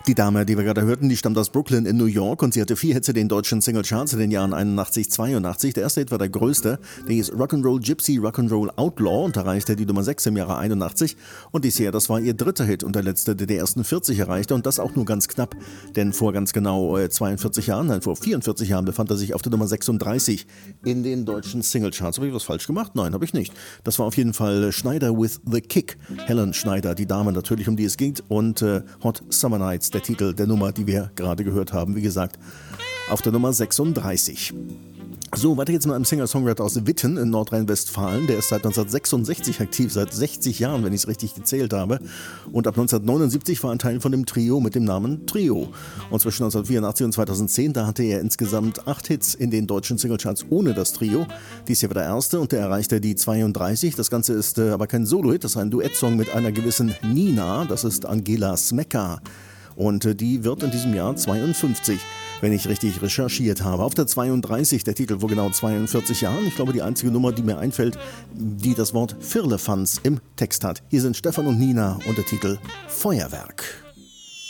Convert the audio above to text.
Die Dame, die wir gerade hörten, die stammt aus Brooklyn in New York und sie hatte 4 Hits in den deutschen Singlecharts in den Jahren 81, 82. Der erste Hit war der größte, der hieß Rock'n'Roll Gypsy, Rock'n'Roll Outlaw und erreichte die Nummer 6 im Jahre 81. Und bisher, das war ihr dritter Hit und der letzte, der die ersten 40 erreichte und das auch nur ganz knapp, denn vor ganz genau 42 Jahren, nein, vor 44 Jahren befand er sich auf der Nummer 36 in den deutschen Singlecharts. Habe ich was falsch gemacht? Nein, habe ich nicht. Das war auf jeden Fall Schneider with the Kick. Helen Schneider, die Dame natürlich, um die es geht, und Hot Summer Nights, der Titel der Nummer, die wir gerade gehört haben, wie gesagt, auf der Nummer 36. So, weiter geht's mit einem Singer-Songwriter aus Witten in Nordrhein-Westfalen. Der ist seit 1966 aktiv, seit 60 Jahren, wenn ich es richtig gezählt habe. Und ab 1979 war ein Teil von dem Trio mit dem Namen Trio. Und zwischen 1984 und 2010, da hatte er insgesamt 8 Hits in den deutschen Singlecharts ohne das Trio. Dies hier war der erste und der erreichte die 32. Das Ganze ist aber kein Solo-Hit, das ist ein Duettsong mit einer gewissen Nina. Das ist Angela Smecca. Und die wird in diesem Jahr 52, wenn ich richtig recherchiert habe. Auf der 32, der Titel vor genau 42 Jahren. Ich glaube, die einzige Nummer, die mir einfällt, die das Wort Firlefanz im Text hat. Hier sind Stefan und Nina und der Titel Feuerwerk.